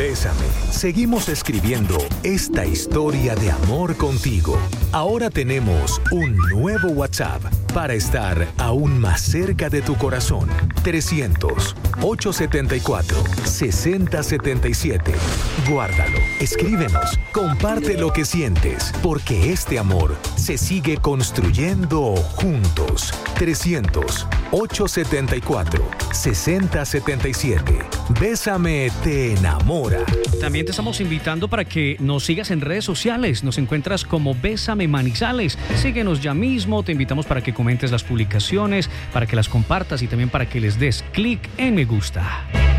Bésame. Seguimos escribiendo esta historia de amor contigo. Ahora tenemos un nuevo WhatsApp para estar aún más cerca de tu corazón. 300-874-6077. Guárdalo, escríbenos, comparte lo que sientes, porque este amor se sigue construyendo juntos. 300-874-6077. Bésame te enamora. También te estamos invitando para que nos sigas en redes sociales. Nos encuentras como Bésame Manizales. Síguenos ya mismo. Te invitamos para que comentes las publicaciones, para que las compartas y también para que les des clic en me gusta.